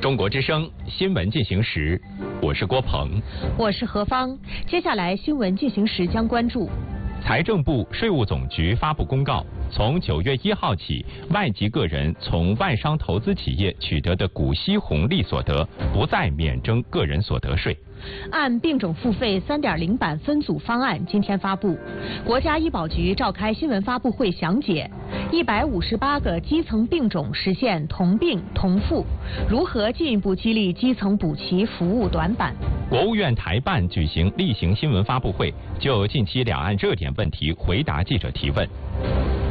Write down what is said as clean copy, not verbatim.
中国之声新闻进行时，我是郭鹏， 我是何芳。接下来新闻进行时将关注： 财政部、税务总局发布公告，从9月1号起，外籍个人从外商投资企业取得的股息红利所得，不再免征个人所得税。 按并种付费3.0版分组方案今天发布，国家医保局召开新闻发布会详解158个基层病种实现同病同付，如何进一步激励基层补齐服务短板。 国务院台办举行例行新闻发布会，就近期两岸热点问题回答记者提问。